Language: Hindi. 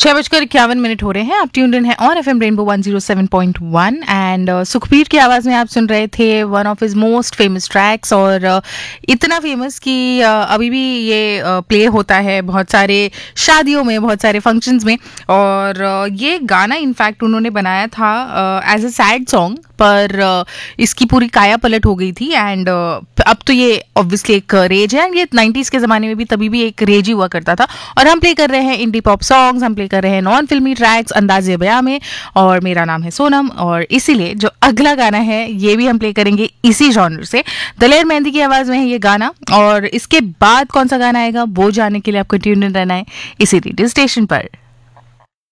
6:51 हो रहे हैं। आप ट्यून्ड इन है on FM rainbow 107.1 and Sukhbir की आवाज में आप सुन रहे थे one of his most famous tracks और इतना फेमस कि अभी भी ये प्ले होता है बहुत सारे शादियों में, बहुत सारे फंक्शंस में। और ये गाना इनफैक्ट उन्होंने बनाया था एज अ सैड सॉन्ग, पर इसकी पूरी काया पलट हो गई थी एंड अब तो ये ऑब्वियसली एक रेज है एंड ये 90s के ज़माने में भी तभी भी एक रेज ही हुआ करता था। और हम प्ले कर रहे हैं इंडी पॉप सॉन्ग्स, हम प्ले कर रहे हैं नॉन फिल्मी ट्रैक्स अंदाज़े बयां में। और मेरा नाम है सोनम और इसीलिए जो अगला गाना है ये भी हम प्ले करेंगे इसी जॉनर से। दलेर मेहंदी की आवाज़ में है ये गाना और इसके बाद कौन सा गाना आएगा वो जानने के लिए आपको ट्यून इन रहना है इसी रेडियो स्टेशन पर।